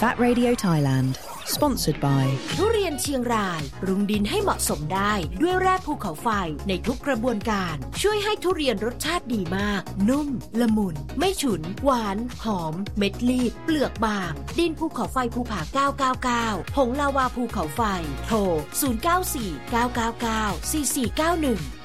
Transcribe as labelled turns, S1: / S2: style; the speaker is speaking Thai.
S1: Fat Radio Thailand Sponsored by
S2: ทุเรียนเชียงรายปรุงดินให้เหมาะสมได้ด้วยแร่ภูเขาไฟในทุกกระบวนการช่วยให้ทุเรียนรสชาติดีมากนุ่มละมุนไม่ฉุนหวานหอมเม็ดรีบเปลือกบางดินภูเขาไฟภูผา999ผงลาวาภูเขาไฟโทร0949994491